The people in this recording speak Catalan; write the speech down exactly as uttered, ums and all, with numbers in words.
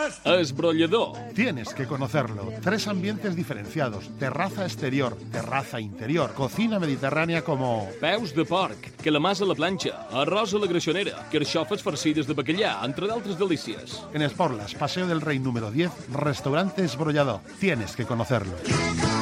Esbrollador. Tienes que conocerlo. Tres ambientes diferenciados. Terraza exterior, terraza interior, cocina mediterránea como... Peus de porc, calamars a la planxa, arròs a la greixonera, carxofes farcides de bacallà, entre d'altres delícies. En Esporlas, Paseo del Rey número diez, restaurante Esbrollador. Tienes que conocerlo.